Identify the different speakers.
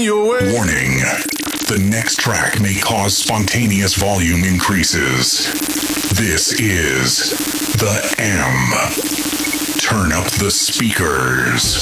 Speaker 1: your way.
Speaker 2: Warning. The next track may cause spontaneous volume increases. This is the M. Turn up the speakers.